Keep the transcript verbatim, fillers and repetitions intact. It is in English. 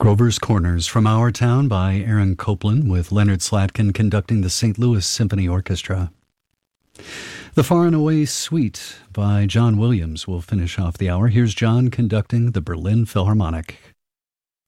Grover's Corners from Our Town by Aaron Copland, with Leonard Slatkin conducting the Saint Louis Symphony Orchestra. The Far and Away Suite by John Williams will finish off the hour. Here's John conducting the Berlin Philharmonic.